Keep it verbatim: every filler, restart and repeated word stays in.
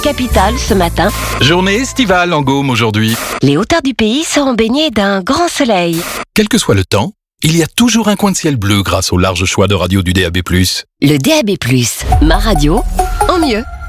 Capitale ce matin. Journée estivale en Gaume aujourd'hui. Les hauteurs du pays seront baignées d'un grand soleil. Quel que soit le temps, il y a toujours un coin de ciel bleu grâce au large choix de radio du D A B plus. Le D A B plus, ma radio, en mieux.